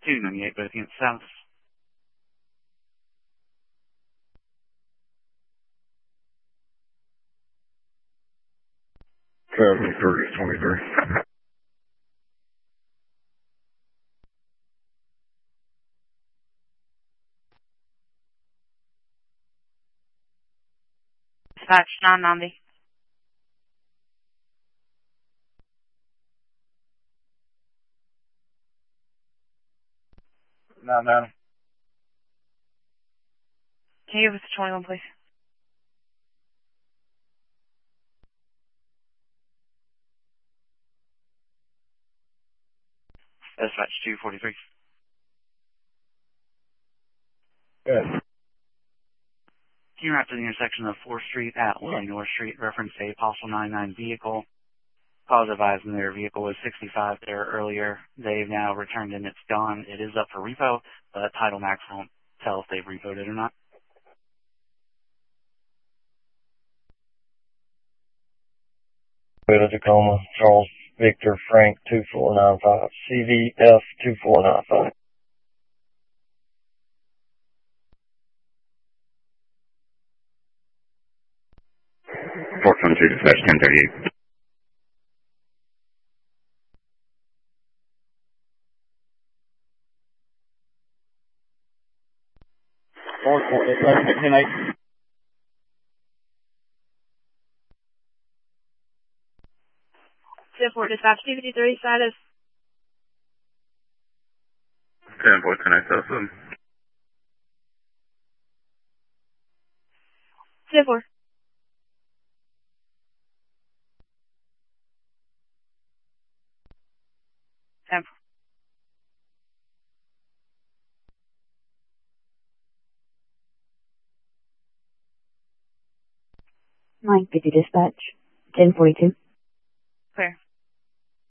298 both units south. 7323. Dispatch 990. No. Can you give us the 21, please? Dispatch 243. Good. Team wrapped to the intersection of 4th Street at 1 North Street, referenced a possible 99 vehicle. Cause advising their vehicle was 65 there earlier. They've now returned and it's gone. It is up for repo, but Title Max won't tell if they've repoed it or not. Toyota Tacoma, Charles Victor Frank 2495, CVF 2495. 422 dispatch 1038. Dispatch 10-8. Fifth Dispatch 253, status. 10.1087. Fifth Ward. Temp. 950 dispatch, 1042.